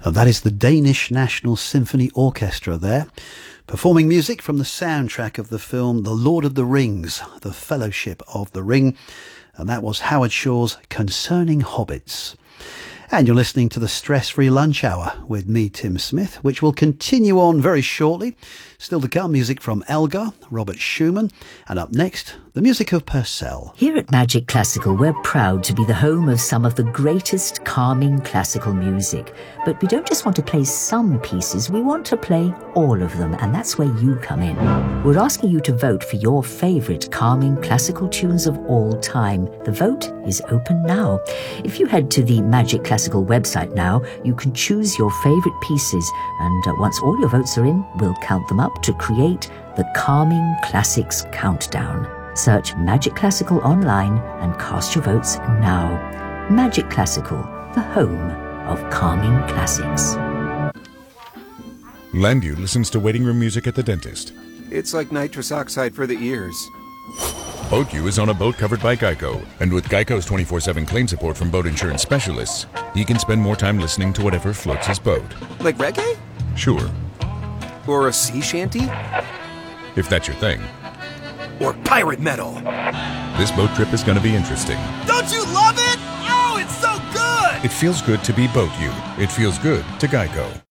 And that is the Danish National Symphony Orchestra there, performing music from the soundtrack of the film The Lord of the Rings, The Fellowship of the Ring. And that was Howard Shore's Concerning Hobbits. And you're listening to the Stress-Free Lunch Hour with me, Tim Smith, which will continue on very shortly. Still to come, music from Elgar, Robert Schumann, and up next, the music of Purcell. Here at Magic Classical, we're proud to be the home of some of the greatest calming classical music. But we don't just want to play some pieces, we want to play all of them, and that's where you come in. We're asking you to vote for your favourite calming classical tunes of all time. The vote is open now. If you head to the Magic Classical website now, you can choose your favourite pieces, and once all your votes are in, we'll count them up to create the Calming Classics Countdown. Search Magic Classical online and cast your votes now. Magic Classical, the home of calming classics. Landu listens to waiting room music at the dentist. It's like nitrous oxide for the ears. BoatU is on a boat covered by Geico, and with Geico's 24/7 claim support from boat insurance specialists, he can spend more time listening to whatever floats his boat. Like reggae? Sure, Or a sea shanty? if that's your thing. Or pirate metal? This boat trip is going to be interesting. Don't you love it? Oh, it's so good! It feels good to be BoatU. It feels good to Geico.